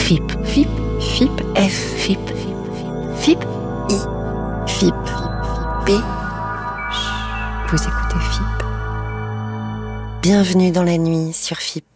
FIP. FIP. FIP. F. FIP. FIP. I. FIP. P. Vous écoutez FIP. Bienvenue dans la nuit sur FIP.